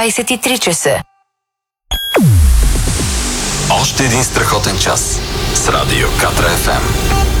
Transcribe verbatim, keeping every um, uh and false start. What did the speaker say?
двайсет и три часа. Още един страхотен час с Радио Катра еф ем.